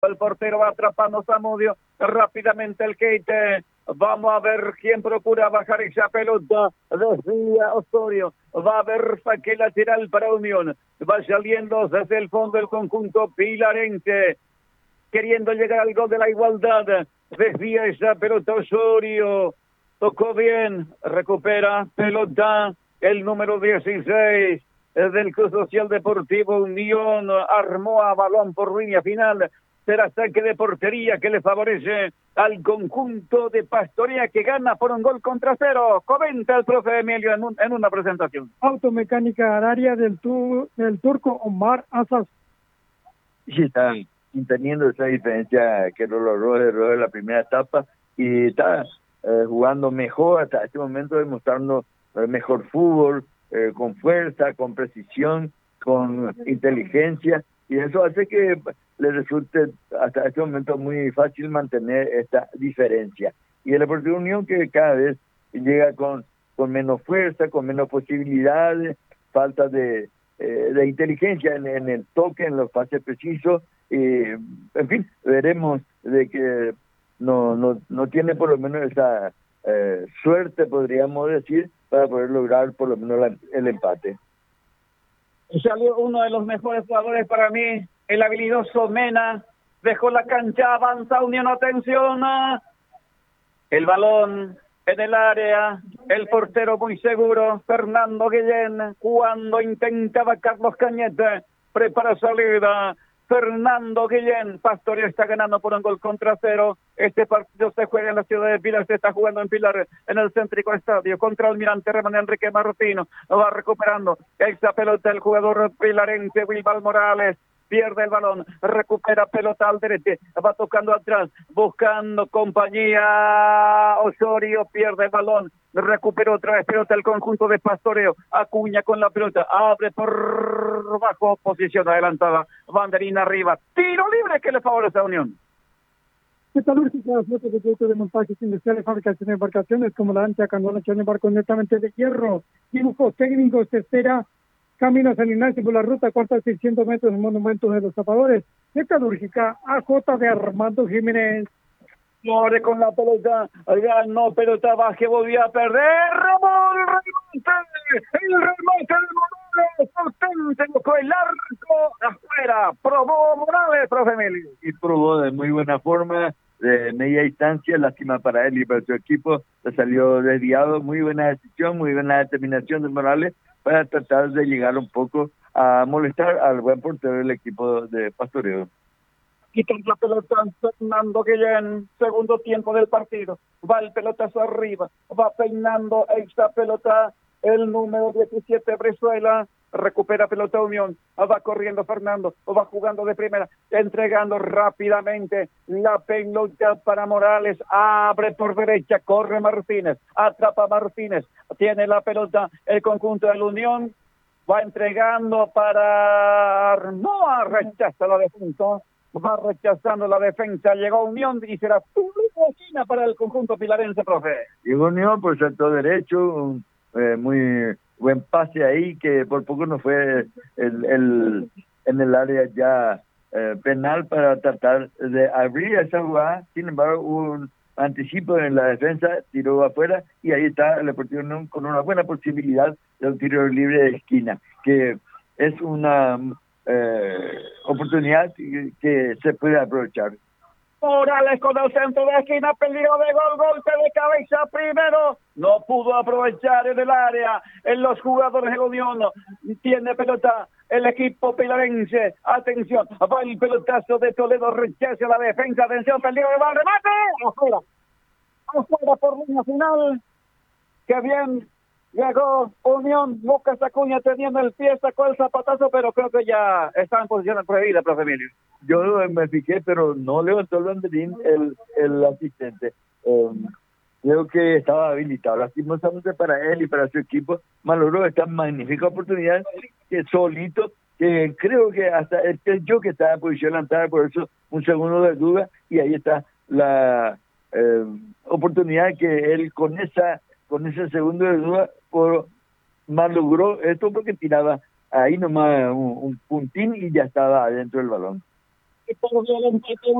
El portero va atrapando Zamudio. Rápidamente el Keite. Vamos a ver quién procura bajar esa pelota. Desvía Osorio. Va a haber saque lateral para Unión. Va saliendo desde el fondo el conjunto pilarense, queriendo llegar al gol de la igualdad. Desvía esa pelota Osorio. Tocó bien. Recupera pelota el número 16 del Club Social Deportivo Unión. Armó a balón por línea final. Será saque de portería que le favorece al conjunto de Pastoria, que gana por 1-0. Comenta el profe Emilio en una presentación. Automecánica Araria del turco Omar Asas. Sí, están teniendo esa diferencia que lo logró en la primera etapa y está jugando mejor hasta este momento, demostrando mejor fútbol, con fuerza, con precisión, con inteligencia, y eso hace que le resulte hasta este momento muy fácil mantener esta diferencia. Y el Deportivo Unión, que cada vez llega con menos fuerza, con menos posibilidades, falta de inteligencia en el toque, en los pases precisos, en fin, veremos de que no tiene por lo menos esa suerte, podríamos decir, para poder lograr por lo menos el empate. Salió uno de los mejores jugadores para mí, el habilidoso Mena. Dejó la cancha, avanza Unión, atención. El balón en el área, el portero muy seguro, Fernando Guillén, cuando intentaba Carlos Cañete, prepara salida. Fernando Guillén, Pastoria está ganando por 1-0. Este partido se juega en la ciudad de Pilar, se está jugando en Pilar, en el céntrico estadio, contra Almirante Reman Enrique Martino. Va recuperando esa pelota el jugador pilarense Wilbal Morales. Pierde el balón, recupera pelota al derecho, va tocando atrás, buscando compañía. Osorio pierde el balón, recupera otra vez pelota el conjunto de Pastoreo. Acuña con la pelota, abre por bajo, posición adelantada, banderina arriba, tiro libre que le favorece a Unión. Metalúrgica, flota de productos de montajes industriales, fabricación de embarcaciones como la ancha, canoa, de barco netamente de hierro, dibujos técnicos, tercera. Camino San Ignacio por la ruta cuarta 600 metros en Monumentos de los Zapadores. Metalúrgica AJ de Armando Jiménez. More con la pelota, ganó pelota baja, volvió a perder. El remate de Morales, potente, tocó el arco afuera. Probó Morales, profe Emilio. Y probó de muy buena forma, de media distancia, lástima para él y para su equipo. Le salió desviado, muy buena decisión, muy buena determinación de Morales, para tratar de llegar un poco a molestar al buen portero del equipo de Pastoreo. Quitan la pelota Fernando Guillén, segundo tiempo del partido. Va el pelotazo arriba, va peinando esta pelota el número 17 Brizuela. Recupera pelota Unión, va corriendo Fernando, va jugando de primera, entregando rápidamente la pelota para Morales, abre por derecha, corre Martínez, atrapa Martínez, tiene la pelota el conjunto de la Unión, va entregando para Arnoa, rechaza la defensa, va rechazando la defensa, llegó Unión y será público esquina para el conjunto pilarense, profe. Llegó Unión por sector derecho, muy buen pase ahí, que por poco no fue en el área ya penal para tratar de abrir esa jugada. Sin embargo, hubo un anticipo en la defensa, tiró afuera y ahí está el Deportivo Unión con una buena posibilidad de un tiro libre de esquina, que es una oportunidad que se puede aprovechar. Morales con el centro de esquina, peligro de gol, golpe de cabeza primero, no pudo aprovechar en el área, en los jugadores de Unión, tiene pelota el equipo pilarense, atención, va el pelotazo de Toledo, rechaza la defensa, atención, peligro de gol, remate, afuera por línea final, que bien, llegó Unión, Lucas Acuña teniendo el pie, sacó el zapatazo, pero creo que ya está en posición prohibida, profe Emilio. Yo me fijé, pero no levantó el banderín el asistente. Creo que estaba habilitado. Lastimosamente para él y para su equipo, malogró esta magnífica oportunidad que solito, que creo que hasta yo que estaba en posición adelantada, por eso un segundo de duda, y ahí está la oportunidad que él con ese segundo de duda malogró esto, porque tiraba ahí nomás un puntín y ya estaba adentro del balón. por violento